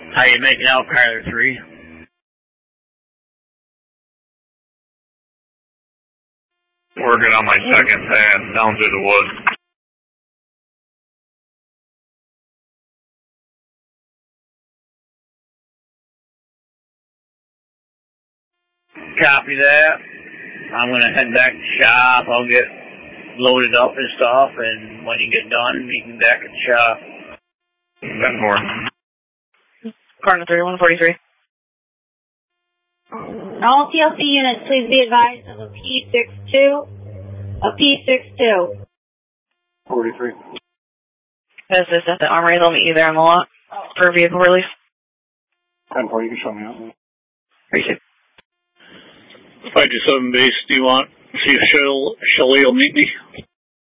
How you making out, Kyler 3? Working on my second pass down through the woods. Copy that. I'm going to head back to the shop. I'll get loaded up and stuff, and when you get done, meet me back at the shop. 10-4. Cardinal 3143. All TLC units, please be advised of a P62. A P62. 43. Is this at the Armory? They'll meet you there on the lot for vehicle release. 10-4, you can show me out. Appreciate it. 527 base, do you want to see if Shelly will meet me?